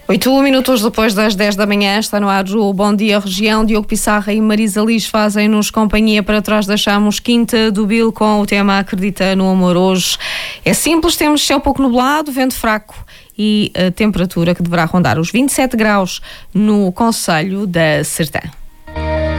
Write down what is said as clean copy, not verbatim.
8 minutos depois das 10 da manhã, está no ar o Bom Dia Região. Diogo Pissarra e Marisa Liz fazem-nos companhia. Para trás deixamos Quinta do Bil com o tema Acredita no Amor. Hoje é simples, temos céu pouco nublado, vento fraco e a temperatura que deverá rondar os 27 graus no concelho da Sertã.